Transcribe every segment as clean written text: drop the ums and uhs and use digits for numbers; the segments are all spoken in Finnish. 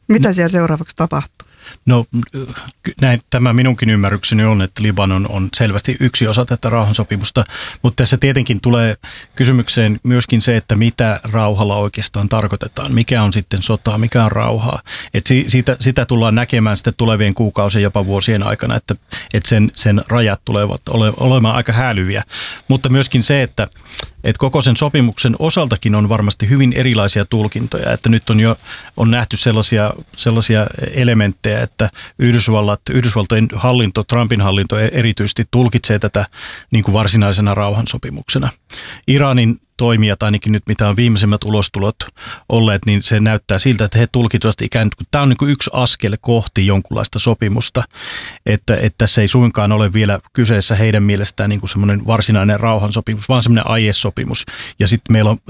Mitä siellä seuraavaksi tapahtuu? No näin, tämä minunkin ymmärrykseni on, että Libanon on selvästi yksi osa tätä rauhansopimusta, mutta tässä tietenkin tulee kysymykseen myöskin se, että mitä rauhalla oikeastaan tarkoitetaan, mikä on sitten sotaa, mikä on rauhaa. Että sitä tullaan näkemään sitten tulevien kuukausien, jopa vuosien aikana, että sen rajat tulevat olemaan aika häälyviä, mutta myöskin se, että koko sen sopimuksen osaltakin on varmasti hyvin erilaisia tulkintoja, että nyt on nähty sellaisia elementtejä, että Yhdysvaltojen hallinto, Trumpin hallinto erityisesti tulkitsee tätä niin kuin varsinaisena rauhansopimuksena. Iranin toimijat, ainakin nyt mitä on viimeisimmät ulostulot olleet, niin se näyttää siltä, että he tulkitsevat ikään kuin tämä on niin kuin yksi askel kohti jonkunlaista sopimusta, että tässä ei suinkaan ole vielä kyseessä heidän mielestään niin kuin semmoinen varsinainen rauhansopimus, vaan semmoinen aiesopimus. Ja sitten meillä on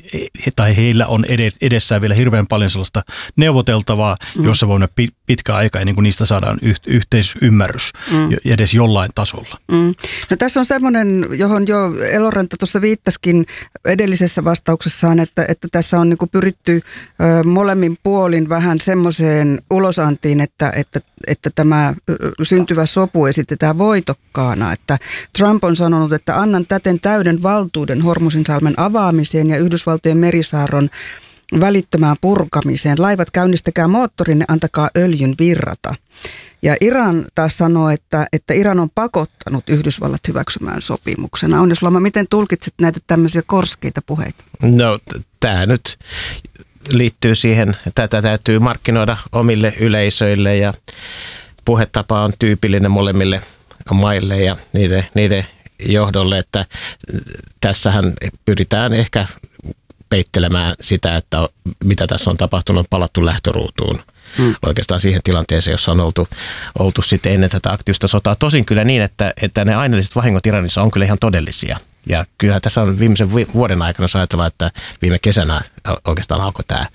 heillä on edessään vielä hirveän paljon sellaista neuvoteltavaa, jossa voi olla pitkä aika ennen kuin niistä saadaan yhteisymmärrys edes jollain tasolla. No, tässä on semmoinen, johon jo Eloranta tuossa viittasikin edellisessä vastauksessaan, että tässä on niin kuin pyritty molemmin puolin vähän semmoiseen ulosantiin, että tämä syntyvä sopu esitetään voitokkaana. Että Trump on sanonut, että annan täten täyden valtuuden Hormuzinsalmen avaamiseen ja Yhdysvaltojen merisaarron välittömään purkamiseen. Laivat käynnistäkää moottorinne, antakaa öljyn virrata. Ja Iran taas sanoo, että Iran on pakottanut Yhdysvallat hyväksymään sopimuksena. Aunesluoma, miten tulkitset näitä tämmöisiä korskeita puheita? No, tämä nyt liittyy siihen, että tätä täytyy markkinoida omille yleisöille ja puhetapa on tyypillinen molemmille maille ja niiden johdolle, että tässähän pyritään ehkä peittelemään sitä, että mitä tässä on tapahtunut, palattu lähtöruutuun. Oikeastaan siihen tilanteeseen, jossa on oltu sitten ennen tätä aktiivista sotaa. Tosin kyllä niin, että ne aineelliset vahingot Iranissa on kyllä ihan todellisia. Ja kyllä tässä on viimeisen vuoden aikana, jos ajatellaan, että viime kesänä oikeastaan alkoi tämä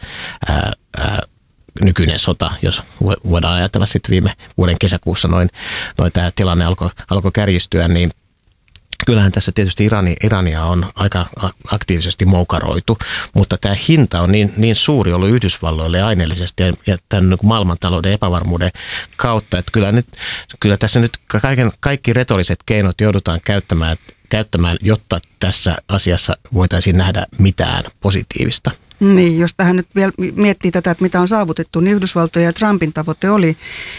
nykyinen sota, jos voidaan ajatella sitten viime vuoden kesäkuussa noin tämä tilanne alkoi kärjistyä, niin kyllähän tässä tietysti Irania on aika aktiivisesti moukaroitu, mutta tämä hinta on niin suuri ollut Yhdysvalloille aineellisesti ja tämän maailmantalouden epävarmuuden kautta, että kyllä tässä nyt kaikki retoriset keinot joudutaan käyttämään, jotta tässä asiassa voitaisiin nähdä mitään positiivista. Niin, jos tähän nyt vielä miettii tätä, että mitä on saavutettu, niin Yhdysvaltojen ja Trumpin tavoite oli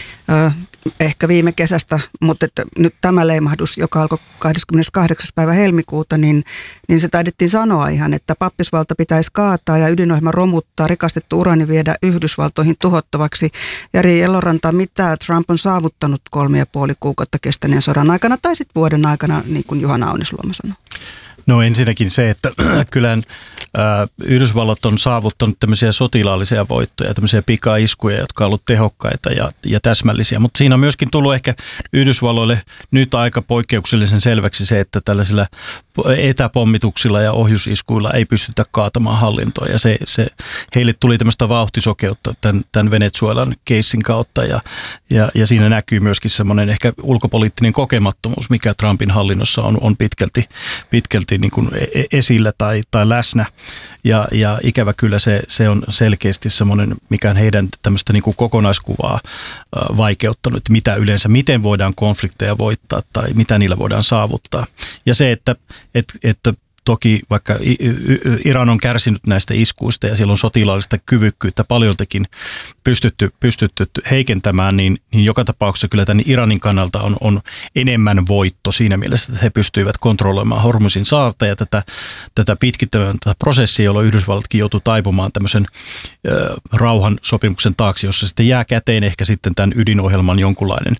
ehkä viime kesästä, mutta että nyt tämä leimahdus, joka alkoi 28. päivä helmikuuta, niin se taidettiin sanoa ihan, että pappisvalta pitäisi kaataa ja ydinohjelma romuttaa, rikastettu urani viedä Yhdysvaltoihin tuhottavaksi. Jari Eloranta, mitä Trump on saavuttanut 3,5 kuukautta kestäneen sodan aikana tai sitten vuoden aikana, niin kuin Juhana Aunesluoma sanoi? No ensinnäkin se, että kyllähän Yhdysvallat on saavuttanut tämmöisiä sotilaallisia voittoja, tämmöisiä pikaiskuja, jotka on ollut tehokkaita ja täsmällisiä. Mutta siinä on myöskin tullut ehkä Yhdysvalloille nyt aika poikkeuksellisen selväksi se, että tällaisilla etäpommituksilla ja ohjusiskuilla ei pystytä kaatamaan hallintoa. Ja heille tuli tämmöistä vauhtisokeutta tämän Venezuelan keissin kautta ja siinä näkyy myöskin semmoinen ehkä ulkopoliittinen kokemattomuus, mikä Trumpin hallinnossa on pitkälti niin kuin esillä tai läsnä. Ja ikävä kyllä se on selkeästi semmoinen, mikä on heidän tämmöistä niin kuin kokonaiskuvaa vaikeuttanut, miten voidaan konflikteja voittaa tai mitä niillä voidaan saavuttaa. Ja se, että toki vaikka Iran on kärsinyt näistä iskuista ja siellä on sotilaallista kyvykkyyttä paljoltakin pystytty heikentämään, niin joka tapauksessa kyllä tämän Iranin kannalta on enemmän voitto siinä mielessä, että he pystyivät kontrolloimaan Hormuzin saarta ja tätä pitkittävää prosessia, jolloin Yhdysvallatkin joutui taipumaan tämmöisen rauhansopimuksen taakse, jossa sitten jää käteen ehkä sitten tämän ydinohjelman jonkunlainen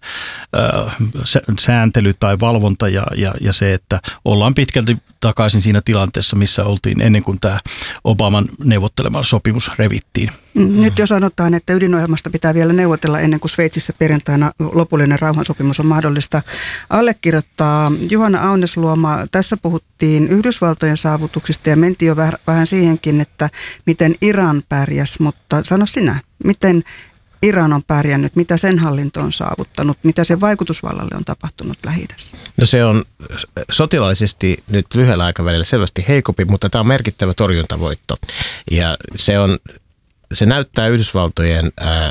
sääntely tai valvonta ja se, että ollaan pitkälti takaisin siinä tilanteessa, missä oltiin ennen kuin tämä Obaman neuvottelema sopimus revittiin. Nyt jo sanotaan, että ydinohjelmasta pitää vielä neuvotella ennen kuin Sveitsissä perjantaina lopullinen rauhansopimus on mahdollista allekirjoittaa. Juhana Aunesluoma, tässä puhuttiin Yhdysvaltojen saavutuksista ja mentiin jo vähän siihenkin, että miten Iran pärjäsi, mutta sano sinä, miten Iran on pärjännyt, mitä sen hallinto on saavuttanut, mitä sen vaikutusvallalle on tapahtunut Lähi-idässä? No se on sotilaallisesti nyt lyhyellä aikavälillä selvästi heikompi, mutta tämä on merkittävä torjuntavoitto. Ja se näyttää Yhdysvaltojen